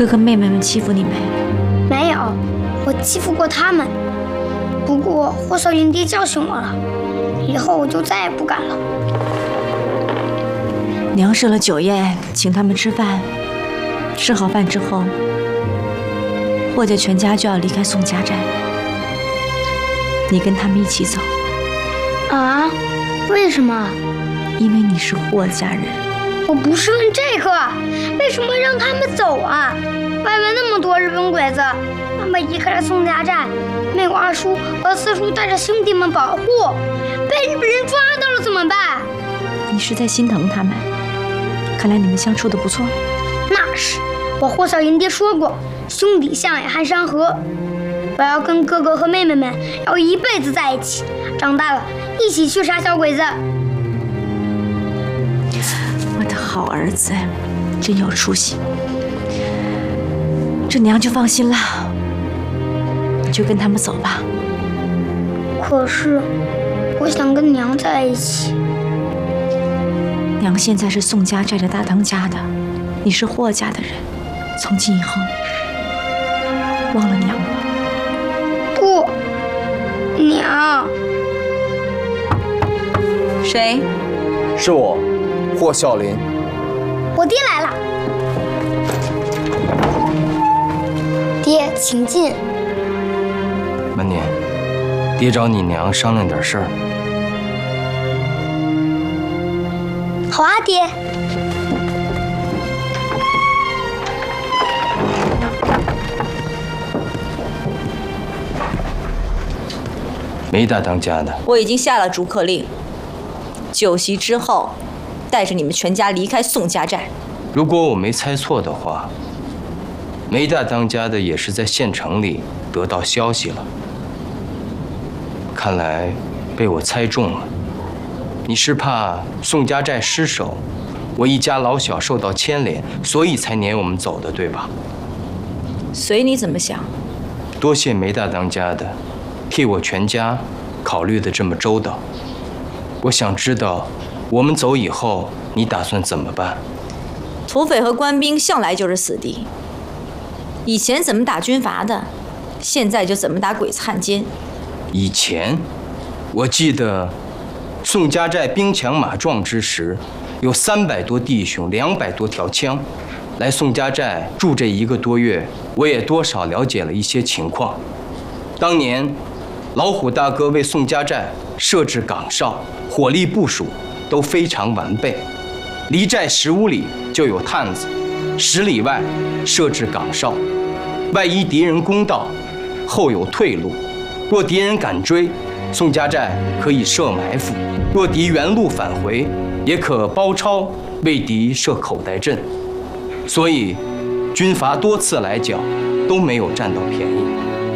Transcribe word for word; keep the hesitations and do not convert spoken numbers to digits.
哥哥妹妹们欺负你没？ 没有，我欺负过他们。不过霍少云爹教训我了，以后我就再也不敢了。 娘设了酒宴，请他们吃饭。吃好饭之后，霍家全家就要离开宋家寨，你跟他们一起走。 啊？为什么？ 因为你是霍家人。 我不是问这个，为什么让他们走啊？外面那么多日本鬼子，他们离开了宋家寨，没有二叔和四叔带着兄弟们保护，被日本人抓到了怎么办？ 你是在心疼他们？看来你们相处的不错。 那是，我霍少云爹说过，兄弟相爱寒山河。我要跟哥哥和妹妹们要一辈子在一起，长大了一起去杀小鬼子。 我的好儿子，真有出息。这娘就放心了，你就跟他们走吧。 可是，我想跟娘在一起。 娘现在是宋家寨的大当家的，你是霍家的人，从今以后忘了娘吧。 不，娘。 谁？ 是我，霍孝林。 我爹来了。爹，请进。 曼念，爹找你娘商量点事儿。 好啊，爹。 梅大当家的， 我已经下了逐客令，酒席之后，带着你们全家离开宋家寨。 如果我没猜错的话，梅大当家的也是在县城里得到消息了。看来被我猜中了。你是怕宋家寨失守，我一家老小受到牵连，所以才撵我们走的，对吧？ 随你怎么想。 多谢梅大当家的，替我全家考虑的这么周到。我想知道，我们走以后，你打算怎么办？ 土匪和官兵向来就是死敌，以前怎么打军阀的，现在就怎么打鬼子汉奸。 以前，我记得。宋家寨兵强马壮之时，有三百多弟兄，两百多条枪。来宋家寨住这一个多月，我也多少了解了一些情况。当年，老虎大哥为宋家寨设置岗哨，火力部署都非常完备。离寨十五里就有探子，十里外设置岗哨，万一敌人攻到，后有退路。若敌人赶追，宋家寨可以设埋伏。若敌原路返回，也可包抄为敌设口袋阵，所以军阀多次来剿都没有占到便宜。